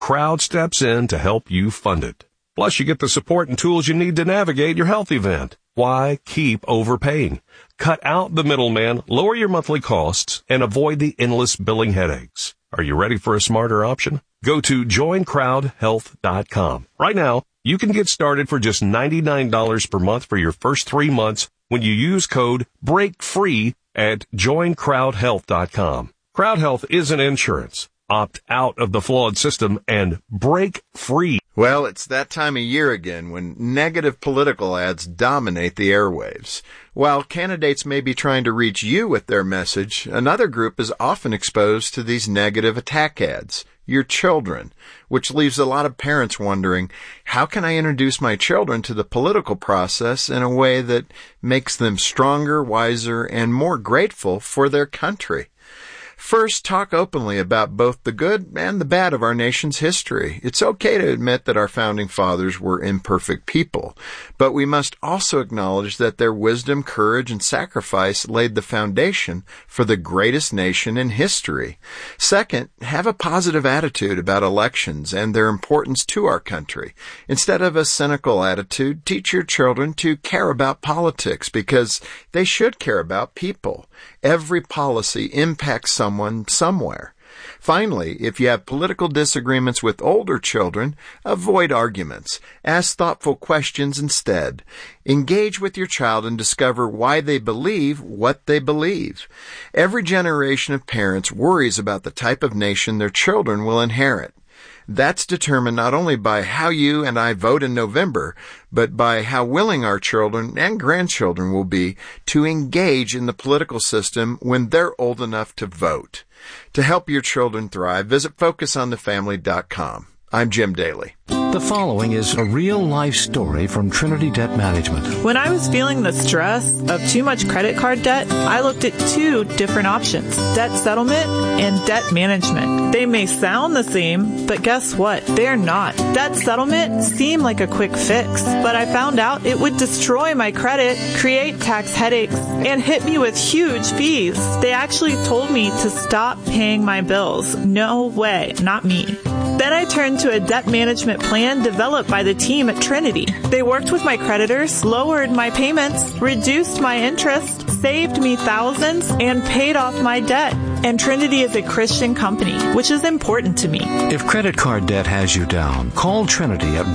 Crowd steps in to help you fund it. Plus, you get the support and tools you need to navigate your health event. Why keep overpaying? Cut out the middleman, lower your monthly costs, and avoid the endless billing headaches. Are you ready for a smarter option? Go to joincrowdhealth.com. Right now, you can get started for just $99 per month for your first 3 months when you use code BREAKFREE at joincrowdhealth.com. Crowd Health isn't insurance. Opt out of the flawed system and break free. Well, it's that time of year again when negative political ads dominate the airwaves. While candidates may be trying to reach you with their message, another group is often exposed to these negative attack ads. Your children, which leaves a lot of parents wondering, how can I introduce my children to the political process in a way that makes them stronger, wiser, and more grateful for their country? First, talk openly about both the good and the bad of our nation's history. It's okay to admit that our founding fathers were imperfect people, but we must also acknowledge that their wisdom, courage, and sacrifice laid the foundation for the greatest nation in history. Second, have a positive attitude about elections and their importance to our country. Instead of a cynical attitude, teach your children to care about politics because they should care about people. Every policy impacts someone somewhere. Finally, if you have political disagreements with older children, avoid arguments. Ask thoughtful questions instead. Engage with your child and discover why they believe what they believe. Every generation of parents worries about the type of nation their children will inherit. That's determined not only by how you and I vote in November, but by how willing our children and grandchildren will be to engage in the political system when they're old enough to vote. To help your children thrive, visit FocusOnTheFamily.com. I'm Jim Daly. The following is a real-life story from Trinity Debt Management. When I was feeling the stress of too much credit card debt, I looked at 2 different options, debt settlement and debt management. They may sound the same, but guess what? They're not. Debt settlement seemed like a quick fix, but I found out it would destroy my credit, create tax headaches, and hit me with huge fees. They actually told me to stop paying my bills. No way, not me. Then I turned to a debt management plan developed by the team at Trinity. They worked with my creditors, lowered my payments, reduced my interest, saved me thousands, and paid off my debt. And Trinity is a Christian company, which is important to me. If credit card debt has you down, call Trinity at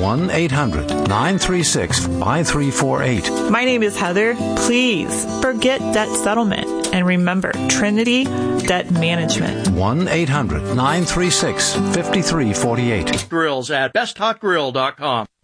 1-800-936-5348. My name is Heather. Please forget debt settlement. And remember, Trinity Debt Management. 1-800-936-5348. Grills at besthotgrill.com.